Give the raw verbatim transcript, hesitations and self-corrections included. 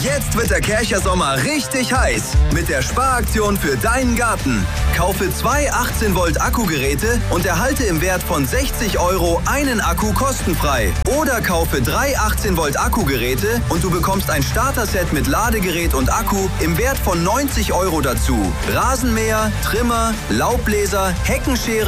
Jetzt wird der Kärcher Sommer richtig heiß mit der Sparaktion für deinen Garten. Kaufe zwei achtzehn Volt Akkugeräte und erhalte im Wert von sechzig Euro einen Akku kostenfrei. Oder kaufe drei achtzehn Volt Akkugeräte und du bekommst ein Starter-Set mit Ladegerät und Akku im Wert von neunzig Euro dazu. Rasenmäher, Trimmer, Laubbläser, Heckenschere